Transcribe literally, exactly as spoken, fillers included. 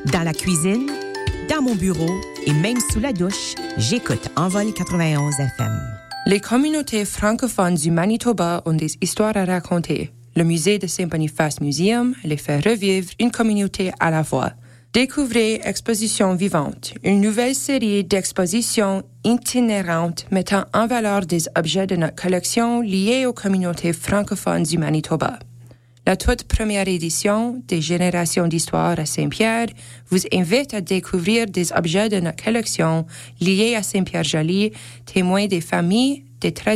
Dans la cuisine, dans mon bureau et même sous la douche, j'écoute Envol quatre-vingt-onze F M. Les communautés francophones du Manitoba ont des histoires à raconter. Le musée de Saint-Boniface Museum les fait revivre une communauté à la fois. Découvrez Exposition vivante, une nouvelle série d'expositions itinérantes mettant en valeur des objets de notre collection liés aux communautés francophones du Manitoba. La toute première édition des Générations d'Histoire à Saint-Pierre vous invite à découvrir des objets de notre collection liés à Saint-Pierre-Joli, témoins des familles, des traditions